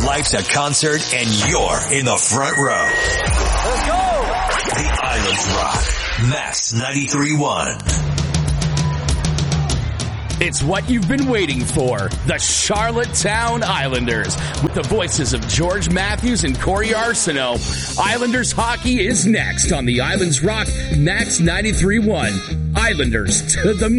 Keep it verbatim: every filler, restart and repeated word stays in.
Life's a concert and you're in the front row. Let's go! The Islands Rock. Max ninety-three point one. It's what you've been waiting for. The Charlottetown Islanders. With the voices of George Matthews and Corey Arsenault. Islanders hockey is next on the Islands Rock Max ninety-three point one. Islanders to the